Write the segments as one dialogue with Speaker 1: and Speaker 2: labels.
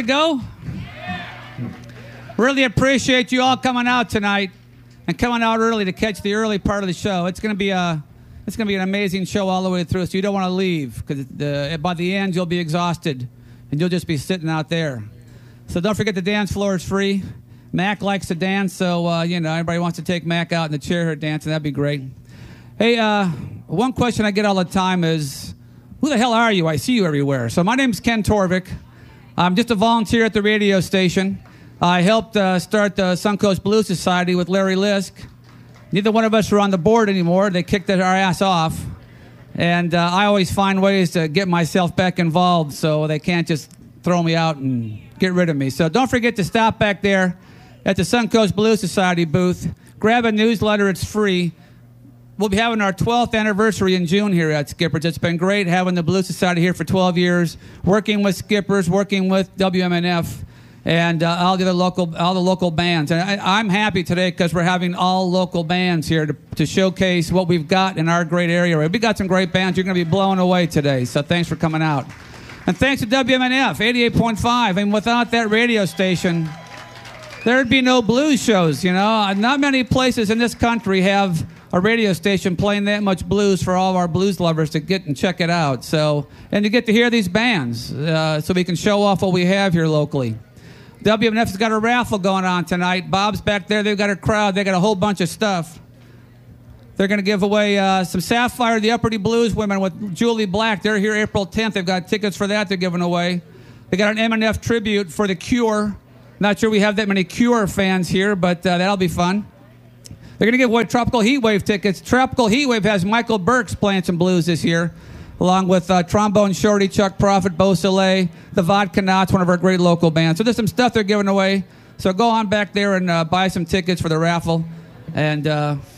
Speaker 1: go? Really appreciate you all coming out tonight and coming out early to catch the early part of the show. It's going to be an amazing show all the way through, so you don't want to leave because by the end you'll be exhausted and you'll just be sitting out there. So don't forget the dance floor is free. Mac likes to dance, so everybody wants to take Mac out in the chair here dancing. That'd be great. Hey, one question I get all the time is, who the hell are you? I see you everywhere. So my name's Ken Torvik. I'm just a volunteer at the radio station. I helped start the Suncoast Blues Society with Larry Lisk. Neither one of us are on the board anymore. They kicked our ass off. And I always find ways to get myself back involved so they can't just throw me out and get rid of me. So don't forget to stop back there at the Suncoast Blues Society booth. Grab a newsletter. It's free. We'll be having our 12th anniversary in June here at Skippers. It's been great having the Blues Society here for 12 years, working with Skippers, working with WMNF, and all the local bands. And I'm happy today because we're having all local bands here to showcase what we've got in our great area. We've got some great bands. You're going to be blown away today, so thanks for coming out. And thanks to WMNF, 88.5. And without that radio station, there'd be no blues shows, Not many places in this country have a radio station playing that much blues for all of our blues lovers to get and check it out. So, and you get to hear these bands so we can show off what we have here locally. WMNF's got a raffle going on tonight. Bob's back there. They've got a crowd. They got a whole bunch of stuff. They're going to give away some Sapphire, the Upperty Blues Women with Julie Black. They're here April 10th. They've got tickets for that they're giving away. They got an MNF tribute for The Cure. Not sure we have that many Cure fans here, but that'll be fun. They're going to give away Tropical Heatwave tickets. Tropical Heatwave has Michael Burks playing some blues this year, along with Trombone Shorty, Chuck Prophet, Beau Soleil, the Vodka Knots, one of our great local bands. So there's some stuff they're giving away. So go on back there and buy some tickets for the raffle and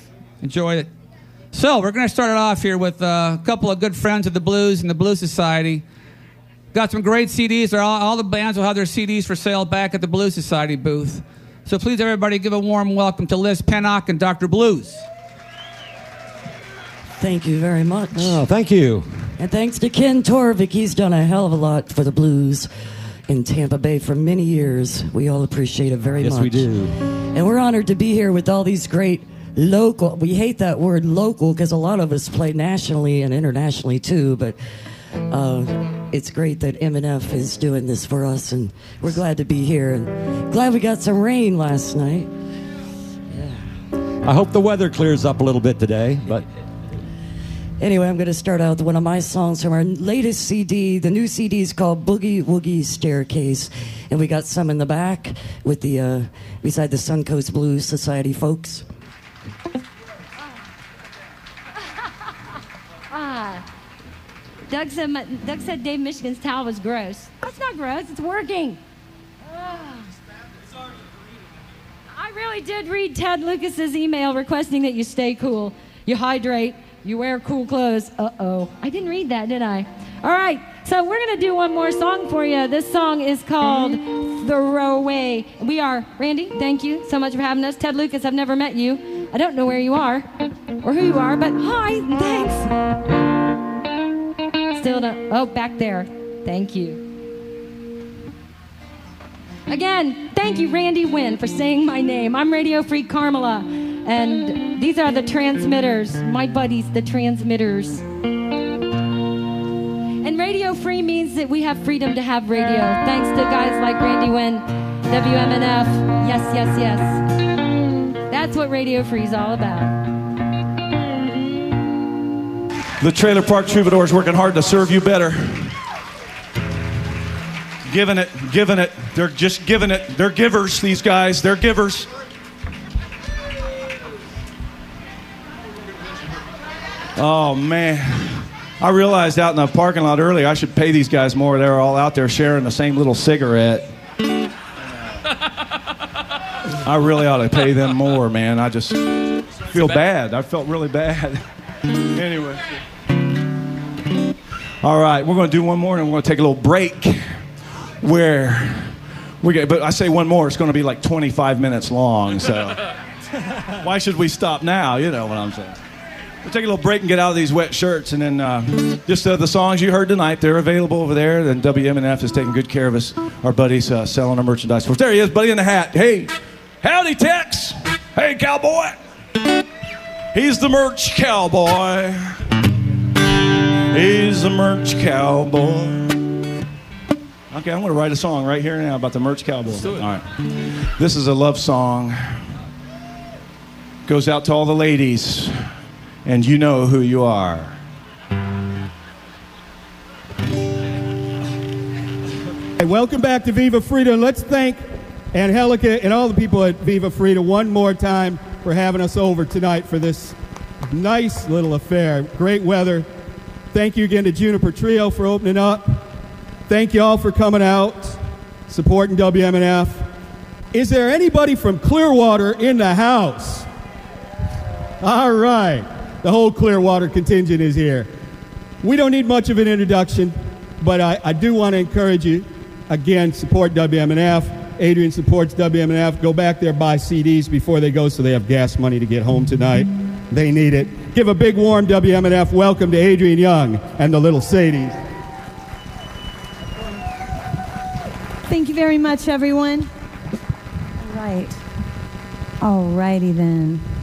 Speaker 1: enjoy it. So we're going to start it off here with a couple of good friends of the blues and the Blues Society. Got some great CDs. All the bands will have their CDs for sale back at the Blues Society booth. So please, everybody, give a warm welcome to Liz Pennock and Dr. Blues.
Speaker 2: Thank you very much.
Speaker 3: Oh, thank you.
Speaker 2: And thanks to Ken Torvik. He's done a hell of a lot for the blues in Tampa Bay for many years. We all appreciate it very much.
Speaker 3: Yes, we do.
Speaker 2: And we're honored to be here with all these great local. We hate that word local because a lot of us play nationally and internationally too, but it's great that MNF is doing this for us, and we're glad to be here. And glad we got some rain last night.
Speaker 3: I hope the weather clears up a little bit today, but
Speaker 2: anyway, I'm going to start out with one of my songs from our latest CD. The new CD is called Boogie Woogie Staircase, and we got some in the back with the beside the Suncoast Blues Society folks.
Speaker 4: Doug said Dave Michigan's towel was gross. That's not gross. It's working. I really did read Ted Lucas's email requesting that you stay cool, you hydrate, you wear cool clothes. Uh-oh. I didn't read that, did I? All right. So we're going to do one more song for you. This song is called Throwaway. We are, Randy, thank you so much for having us. Ted Lucas, I've never met you. I don't know where you are or who you are, but hi, thanks. Still don't, oh, back there. Thank you. Again, thank you, Randy Wynn, for saying my name. I'm Radio Freak Carmela, and these are the Transmitters, my buddies, the Transmitters. And Radio Free means that we have freedom to have radio, thanks to guys like Randy Wynn, WMNF. Yes, yes, yes. That's what Radio Free is all about.
Speaker 5: The Trailer Park Troubadours working hard to serve you better. Giving it. They're just giving it. They're givers, these guys. They're givers. Oh, man. I realized out in the parking lot earlier I should pay these guys more. They're all out there sharing the same little cigarette. I really ought to pay them more, man. I just feel bad. I felt really bad. Anyway. All right, we're going to do one more, and we're going to take a little break where we get. But I say one more, it's going to be like 25 minutes long. So why should we stop now? You know what I'm saying. We'll take a little break and get out of these wet shirts. And then just the songs you heard tonight, they're available over there. And WMNF is taking good care of us. Our buddy's selling our merchandise for us. There he is, buddy in the hat. Hey, howdy, Tex. Hey, cowboy. He's the merch cowboy. He's the merch cowboy. Okay, I'm going to write a song right here now about the merch cowboy. Let's do it. All right. This is a love song. Goes out to all the ladies, and you know who you are.
Speaker 6: Hey, welcome back to Viva Frida. Let's thank Angelica and all the people at Viva Frida one more time for having us over tonight for this nice little affair. Great weather. Thank you again to Juniper Trio for opening up. Thank you all for coming out, supporting WMNF. Is there anybody from Clearwater in the house? All right. The whole Clearwater contingent is here. We don't need much of an introduction, but I do want to encourage you, again, support WMNF. Adrian supports WMNF. Go back there, buy CDs before they go so they have gas money to get home tonight. They need it. Give a big warm WMNF welcome to Adrian Young and the Little Sadies.
Speaker 7: Thank you very much, everyone. All right. All righty then.